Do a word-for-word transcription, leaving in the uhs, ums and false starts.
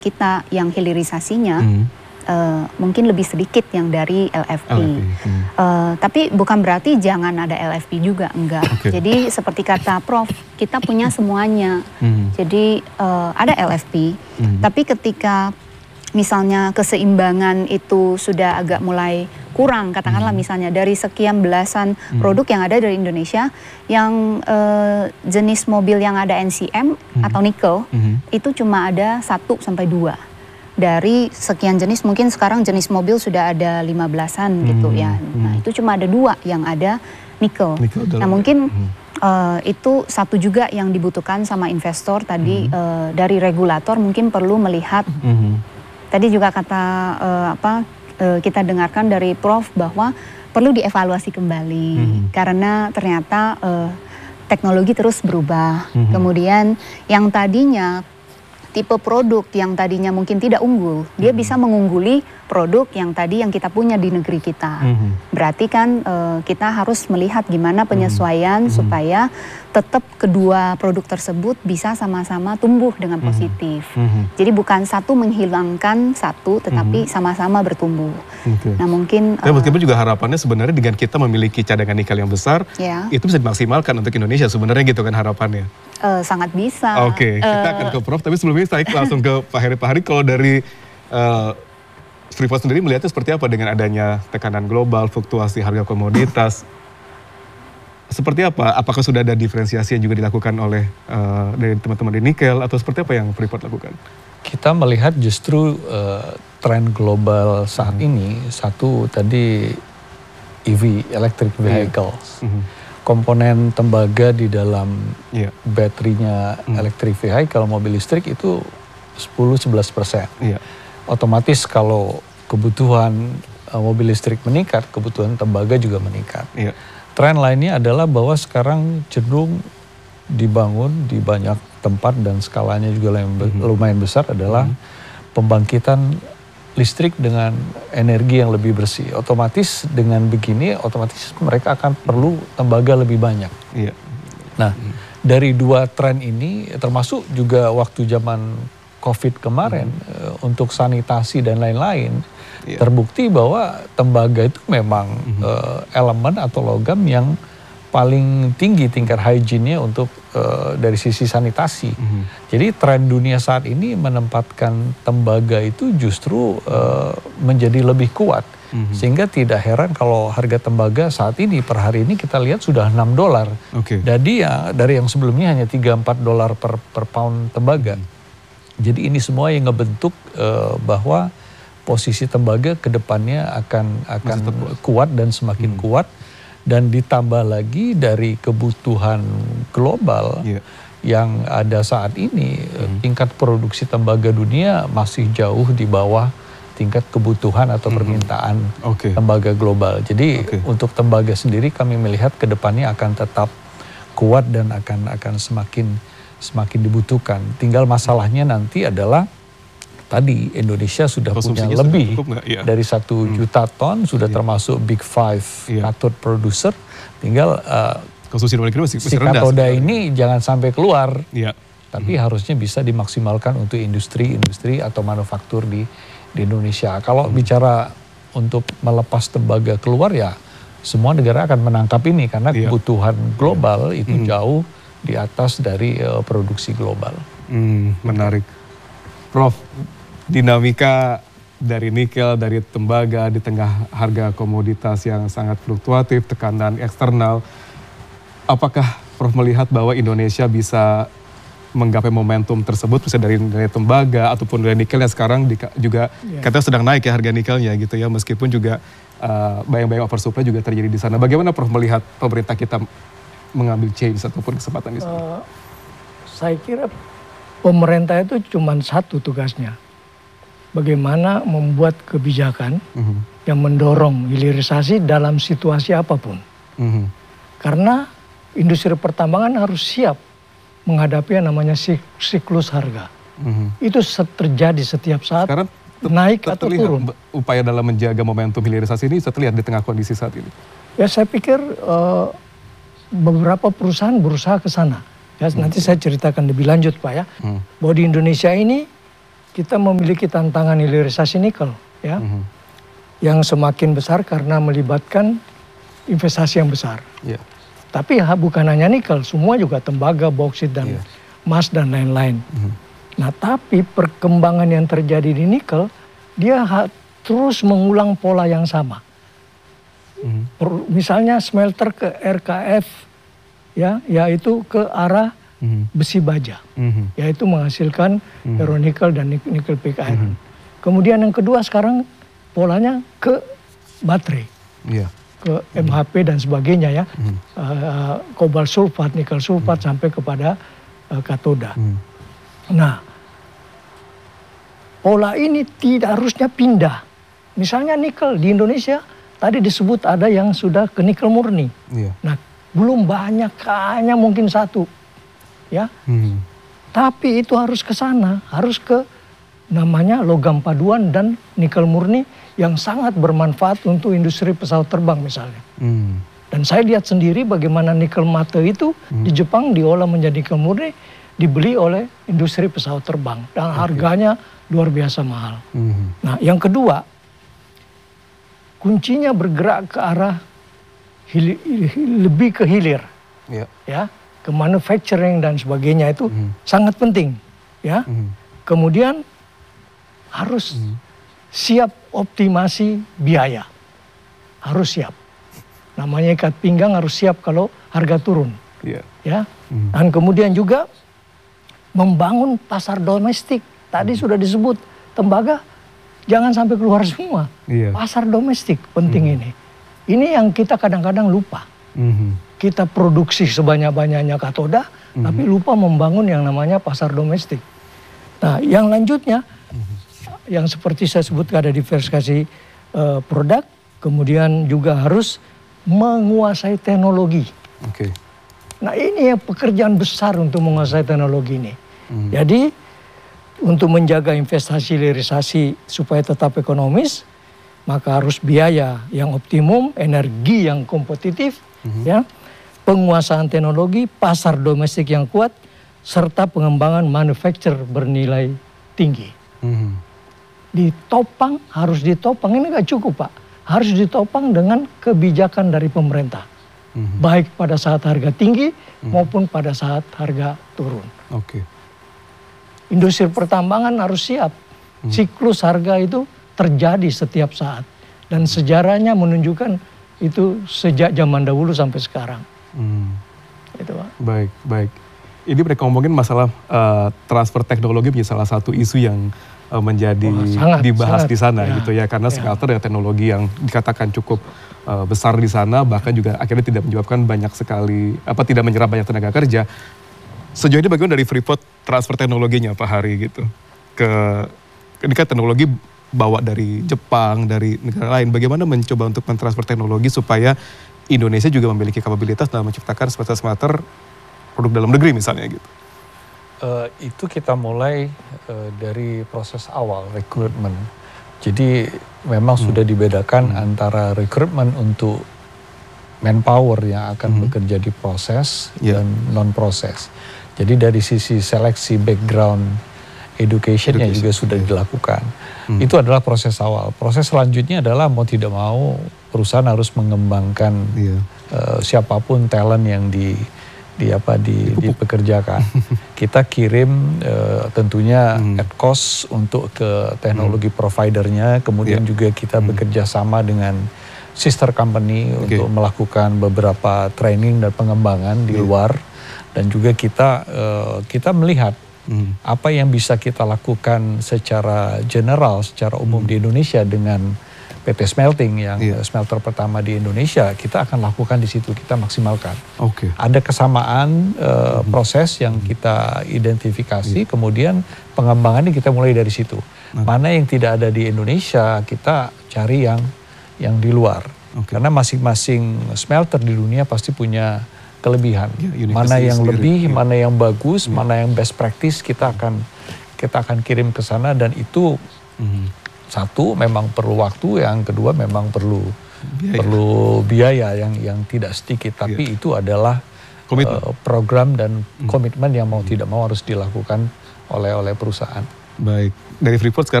kita yang hilirisasinya hmm. uh, mungkin lebih sedikit yang dari L F P. L F P. Hmm. Uh, tapi bukan berarti jangan ada L F P juga, enggak. Okay. Jadi seperti kata Prof, kita punya semuanya. Hmm. Jadi uh, ada L F P, hmm. tapi ketika misalnya keseimbangan itu sudah agak mulai kurang, katakanlah hmm. misalnya dari sekian belasan hmm. produk yang ada dari Indonesia, yang eh, jenis mobil yang ada N C M hmm. atau nikel, hmm. itu cuma ada satu sampai dua. Dari sekian jenis, mungkin sekarang jenis mobil sudah ada lima belasan hmm. gitu ya. Nah itu cuma ada dua yang ada nikel. nikel nah mungkin hmm. uh, itu satu juga yang dibutuhkan sama investor tadi hmm. uh, dari regulator mungkin perlu melihat. Hmm. Tadi juga kata uh, apa? kita dengarkan dari Prof bahwa perlu dievaluasi kembali mm-hmm. karena ternyata uh, teknologi terus berubah. Mm-hmm. Kemudian yang tadinya tipe produk yang tadinya mungkin tidak unggul, mm-hmm. dia bisa mengungguli produk yang tadi yang kita punya di negeri kita. Mm-hmm. Berarti kan uh, kita harus melihat gimana penyesuaian mm-hmm. supaya tetap kedua produk tersebut bisa sama-sama tumbuh dengan positif. Mm-hmm. Jadi bukan satu menghilangkan satu, tetapi mm-hmm. sama-sama bertumbuh. Okay. Nah mungkin... Tapi meskipun uh, juga harapannya sebenarnya dengan kita memiliki cadangan nikel yang besar, yeah. itu bisa dimaksimalkan untuk Indonesia sebenarnya gitu kan harapannya. Uh, sangat bisa. Oke, okay. uh, kita akan ke Prof, tapi sebelumnya saya langsung ke Pak Heri. Pak Heri, kalau dari uh, Freeport sendiri melihatnya seperti apa dengan adanya tekanan global, fluktuasi harga komoditas? Seperti apa? Apakah sudah ada diferensiasi yang juga dilakukan oleh uh, dari teman-teman di nikel atau seperti apa yang Freeport lakukan? Kita melihat justru uh, tren global saat hmm. ini, satu tadi E V, electric vehicles. Hmm. Komponen tembaga di dalam yeah. baterinya hmm. electric vehicle, mobil listrik itu sepuluh sampai sebelas persen. Yeah. Otomatis kalau kebutuhan uh, mobil listrik meningkat, kebutuhan tembaga juga meningkat. Yeah. Tren lainnya adalah bahwa sekarang cenderung dibangun di banyak tempat dan skalanya juga mm-hmm. lumayan besar adalah mm-hmm. pembangkitan listrik dengan energi yang lebih bersih. Otomatis dengan begini, otomatis mereka akan perlu tembaga lebih banyak. Yeah. Nah, mm-hmm. dari dua tren ini, termasuk juga waktu zaman COVID kemarin, mm-hmm. untuk sanitasi dan lain-lain, yeah. terbukti bahwa tembaga itu memang mm-hmm. uh, elemen atau logam yang paling tinggi tingkat hygiene-nya untuk uh, dari sisi sanitasi. Mm-hmm. Jadi tren dunia saat ini menempatkan tembaga itu justru uh, menjadi lebih kuat. Mm-hmm. Sehingga tidak heran kalau harga tembaga saat ini per hari ini kita lihat sudah enam dolar. Okay. Jadi ya dari yang sebelumnya hanya tiga sampai empat dolar per, per pound tembaga. Mm-hmm. Jadi ini semua yang ngebentuk uh, bahwa posisi tembaga ke depannya akan akan kuat dan semakin hmm. kuat, dan ditambah lagi dari kebutuhan global yeah. yang ada saat ini, hmm. tingkat produksi tembaga dunia masih jauh di bawah tingkat kebutuhan atau permintaan hmm. okay. tembaga global. Jadi okay. untuk tembaga sendiri kami melihat ke depannya akan tetap kuat dan akan akan semakin semakin dibutuhkan. Tinggal masalahnya nanti adalah tadi Indonesia sudah punya lebih ya. dari satu hmm. juta ton, sudah yeah. termasuk Big Five yeah. cathode producer. Tinggal uh, konsumsi luar negeri masih, masih si katoda ini jangan sampai keluar, yeah. tapi hmm. harusnya bisa dimaksimalkan untuk industri-industri atau manufaktur di, di Indonesia. Kalau hmm. bicara untuk melepas tembaga keluar, ya semua negara akan menangkap ini karena yeah. kebutuhan global yeah. itu hmm. jauh di atas dari uh, produksi global. Hmm, menarik, Prof. Dinamika dari nikel, dari tembaga di tengah harga komoditas yang sangat fluktuatif, tekanan eksternal. Apakah Prof melihat bahwa Indonesia bisa menggapai momentum tersebut, bisa dari, dari tembaga ataupun dari nikel yang sekarang di, juga yeah. katanya sedang naik ya harga nikelnya gitu ya, meskipun juga uh, bayang-bayang oversupply juga terjadi di sana. Bagaimana Prof melihat pemerintah kita mengambil change ataupun kesempatan di sana? Uh, saya kira pemerintah itu cuma satu tugasnya. Bagaimana membuat kebijakan mm-hmm. yang mendorong hilirisasi dalam situasi apapun. Mm-hmm. Karena industri pertambangan harus siap menghadapi yang namanya siklus harga. Mm-hmm. Itu terjadi setiap saat, sekarang naik atau turun. Upaya dalam menjaga momentum hilirisasi ini terlihat di tengah kondisi saat ini. Ya saya pikir uh, beberapa perusahaan berusaha ke sana. Ya, mm-hmm. Nanti saya ceritakan lebih lanjut Pak ya. Mm-hmm. Bahwa di Indonesia ini kita memiliki tantangan hilirisasi nikel, ya, mm-hmm. yang semakin besar karena melibatkan investasi yang besar. Yeah. Tapi ya, bukan hanya nikel, semua juga tembaga, bauksit dan yeah. emas dan lain-lain. Mm-hmm. Nah, tapi perkembangan yang terjadi di nikel, dia terus mengulang pola yang sama. Mm-hmm. Per, misalnya smelter ke R K F, ya, yaitu ke arah mm-hmm. besi baja, mm-hmm. yaitu menghasilkan mm-hmm. ferronikel dan nikel pig iron. Mm-hmm. Kemudian yang kedua sekarang polanya ke baterai, yeah. ke mm-hmm. M H P dan sebagainya, ya, mm-hmm. uh, kobalt sulfat, nikel sulfat mm-hmm. sampai kepada uh, katoda. Mm-hmm. Nah, pola ini tidak harusnya pindah. Misalnya nikel di Indonesia tadi disebut ada yang sudah ke nikel murni. Yeah. Nah, belum banyak, hanya mungkin satu, ya. Hmm. Tapi itu harus ke sana, harus ke namanya logam paduan dan nikel murni yang sangat bermanfaat untuk industri pesawat terbang misalnya. Hmm. Dan saya lihat sendiri bagaimana nikel mate itu hmm. di Jepang diolah menjadi nikel murni, dibeli oleh industri pesawat terbang dan okay. harganya luar biasa mahal. Hmm. Nah, yang kedua, kuncinya bergerak ke arah hili, lebih ke hilir, yeah. ya, ke manufacturing dan sebagainya itu mm. sangat penting, ya. Mm. Kemudian harus mm. siap optimasi biaya, harus siap. Namanya ikat pinggang harus siap kalau harga turun, yeah. ya. Mm. Dan kemudian juga membangun pasar domestik. Tadi mm. sudah disebut tembaga. Jangan sampai keluar semua. Iya. Pasar domestik penting mm. ini. Ini yang kita kadang-kadang lupa. Mm-hmm. Kita produksi sebanyak-banyaknya katoda, mm-hmm. tapi lupa membangun yang namanya pasar domestik. Nah, yang lanjutnya, mm-hmm. yang seperti saya sebutkan ada diversifikasi uh, produk, kemudian juga harus menguasai teknologi. Okay. Nah, ini yang pekerjaan besar untuk menguasai teknologi ini. Mm-hmm. Jadi, untuk menjaga investasi hilirisasi supaya tetap ekonomis, maka harus biaya yang optimum, energi yang kompetitif, mm-hmm. ya, penguasaan teknologi, pasar domestik yang kuat, serta pengembangan manufacture bernilai tinggi. Mm-hmm. Ditopang, harus ditopang, ini gak cukup Pak, harus ditopang dengan kebijakan dari pemerintah. Mm-hmm. Baik pada saat harga tinggi mm-hmm. maupun pada saat harga turun. Oke. Okay. Industri pertambangan harus siap. Hmm. Siklus harga itu terjadi setiap saat. Dan sejarahnya menunjukkan itu sejak zaman dahulu sampai sekarang. Hmm. Itu Pak. Baik, baik. Ini mereka ngomongin masalah uh, transfer teknologi menjadi salah satu isu yang uh, menjadi oh, sangat, dibahas sangat. di sana ya. gitu ya. Karena ya. smelter ya teknologi yang dikatakan cukup uh, besar di sana. Bahkan juga akhirnya tidak menyebabkan banyak sekali, apa tidak menyerap banyak tenaga kerja. Sejauh ini bagaimana dari Freeport transfer teknologinya Pak Hari gitu ke ini kan teknologi bawa dari Jepang, dari negara lain, bagaimana mencoba untuk mentransfer teknologi supaya Indonesia juga memiliki kapabilitas dalam menciptakan smelter-smelter produk dalam negeri misalnya gitu. Uh, itu kita mulai uh, dari proses awal rekrutmen. Jadi memang hmm. sudah dibedakan hmm. antara rekrutmen untuk manpower yang akan hmm. bekerja di proses yeah. dan non-proses. Jadi dari sisi seleksi background education-nya Education. juga sudah yeah. dilakukan. Hmm. Itu adalah proses awal. Proses selanjutnya adalah mau tidak mau perusahaan harus mengembangkan yeah. uh, siapapun talent yang di di apa di dipekerjakan. Kita kirim uh, tentunya hmm. at cost untuk ke teknologi hmm. providernya, kemudian yeah. juga kita hmm. bekerja sama dengan sister company okay. untuk melakukan beberapa training dan pengembangan di yeah. luar. Dan juga kita uh, kita melihat hmm. apa yang bisa kita lakukan secara general, secara umum hmm. di Indonesia dengan P T Smelting yang yeah. smelter pertama di Indonesia, kita akan lakukan di situ, kita maksimalkan. Okay. Ada kesamaan uh, hmm. proses yang kita identifikasi, yeah. kemudian pengembangannya kita mulai dari situ. Nah. Mana yang tidak ada di Indonesia, kita cari yang yang di luar. Okay. Karena masing-masing smelter di dunia pasti punya kelebihan, ya, mana yang sendiri, lebih, ya. mana yang bagus, ya. mana yang best practice, kita akan kita akan kirim ke sana. Dan itu hmm. satu memang perlu waktu, yang kedua memang perlu biaya. perlu biaya yang yang tidak sedikit, tapi ya. itu adalah uh, program dan hmm. komitmen yang mau hmm. tidak mau harus dilakukan oleh oleh perusahaan. Baik, dari Freeport sekarang